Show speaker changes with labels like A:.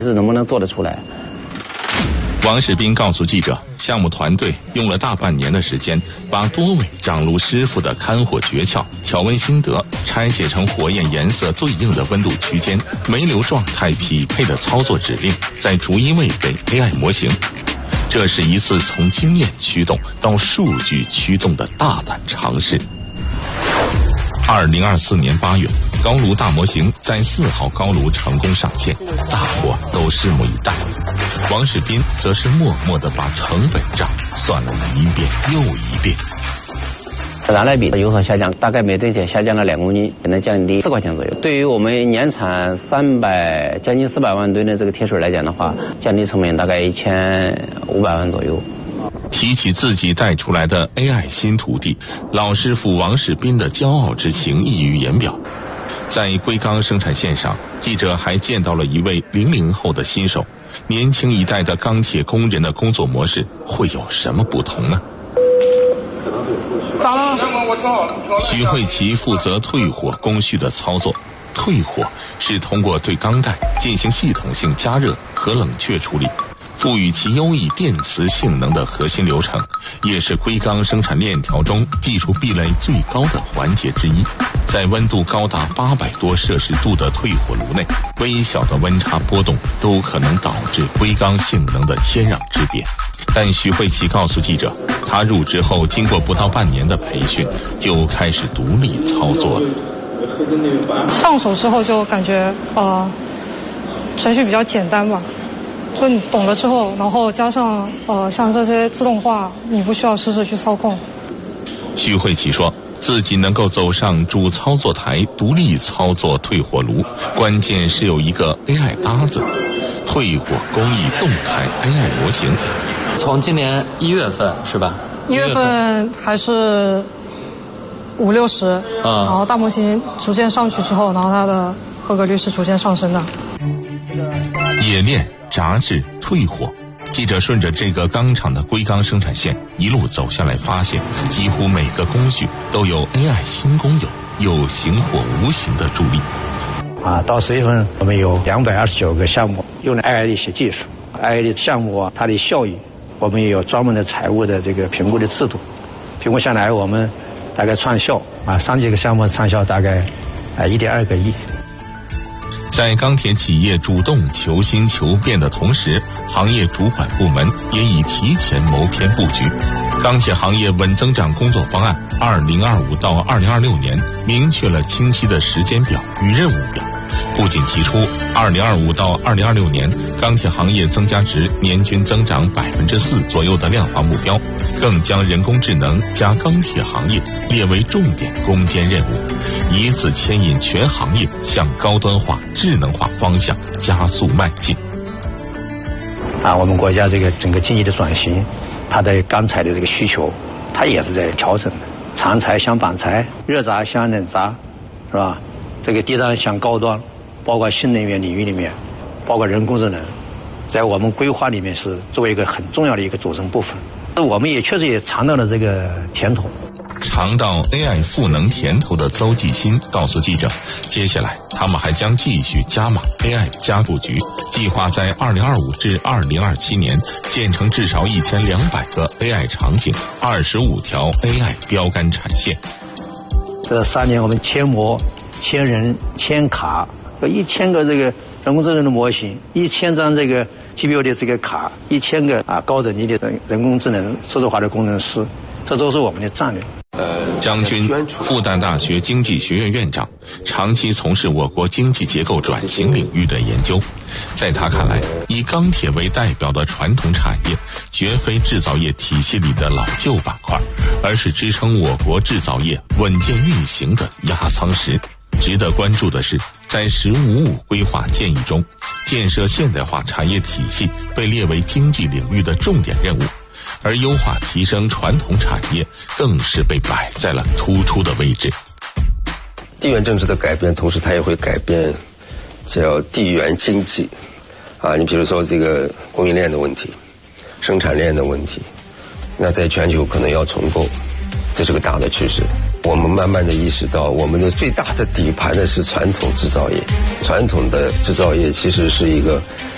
A: 是能不能做得出来？
B: 王世斌告诉记者，项目团队用了大半年的时间，把多位掌炉师傅的看火诀窍、调温心得拆解成火焰颜色对应的温度区间、煤流状态匹配的操作指令，再逐一喂给 AI 模型。这是一次从经验驱动到数据驱动的大胆尝试。2024年8月，高炉大模型在4号高炉成功上线，大伙都拭目以待。王世斌则是默默地把成本账算了一遍又一遍。
A: 燃来比油耗下降，大概每吨铁下降了2公斤，能降低4块钱左右。对于我们年产将近400万吨的这个铁水来讲的话，降低成本大概1500万左右。
B: 提起自己带出来的 AI 新徒弟，老师傅王世斌的骄傲之情溢于言表。在硅钢生产线上，记者还见到了一位00后的新手。年轻一代的钢铁工人的工作模式会有什么不同呢？徐慧琪负责退火工序的操作。退火是通过对钢带进行系统性加热和冷却处理，赋予其优异电磁性能的核心流程，也是硅钢生产链条中技术壁垒最高的环节之一。在温度高达800多摄氏度的退火炉内，微小的温差波动都可能导致硅钢性能的天壤之别。但徐慧琪告诉记者，他入职后经过不到半年的培训，就开始独立操作了。
C: 上手之后就感觉程序比较简单吧，就你懂了之后，然后加上像这些自动化，你不需要时时去操控。
B: 徐慧琪说，自己能够走上主操作台独立操作退火炉，关键是有一个 AI 搭子，退火工艺动态 AI 模型。
D: 从今年1月份是吧
C: ？1月份还是50-60，然后大模型逐渐上去之后，然后它的合格率是逐渐上升的。
B: 冶炼、炸制、退火，记者顺着这个钢厂的硅钢生产线一路走下来，发现几乎每个工序都有 AI 新工友有形或无形的助力。
E: 到10月份，我们有229个项目用了 AI 的一些技术，AI 的项目它的效益，我们也有专门的财务的这个评估的制度，评估下来我们大概创效3几个项目创效大概1.2个亿。
B: 在钢铁企业主动求新求变的同时，行业主管部门也已提前谋篇布局。钢铁行业稳增长工作方案2025到2026年明确了清晰的时间表与任务表，不仅提出2025到2026年钢铁行业增加值年均增长4%左右的量化目标，更将人工智能加钢铁行业列为重点攻坚任务，以此牵引全行业向高端化、智能化方向加速迈进。
E: 我们国家这个整个经济的转型，它的钢材的这个需求，它也是在调整的。长材向短材，热轧向冷轧，是吧？这个低端向高端，包括新能源领域里面，包括人工智能，在我们规划里面是作为一个很重要的一个组成部分。我们也确实也尝到了这个甜头。
B: 尝到 AI 赋能甜头的邹继新告诉记者，接下来他们还将继续加码 AI 加布局，计划在2025至2027年建成至少1200个 AI 场景，25条 AI 标杆产线。
E: 这3年我们千模、千人、千卡，有1000个这个人工智能的模型，1000张这个 GPU 的这个卡，1000个高等级的人工智能数字化的工程师，这都是我们的战略。
B: 张军，复旦大学经济学院院长，长期从事我国经济结构转型领域的研究。在他看来，以钢铁为代表的传统产业绝非制造业体系里的老旧板块，而是支撑我国制造业稳健运行的压舱石。值得关注的是，在“15+5”规划建议中，建设现代化产业体系被列为经济领域的重点任务，而优化提升传统产业更是被摆在了突出的位置。
F: 地缘政治的改变，同时它也会改变叫地缘经济你比如说这个供应链的问题、生产链的问题，那在全球可能要重构，这是个大的趋势。我们慢慢的意识到，我们的最大的底盘的是传统制造业，传统的制造业其实是一个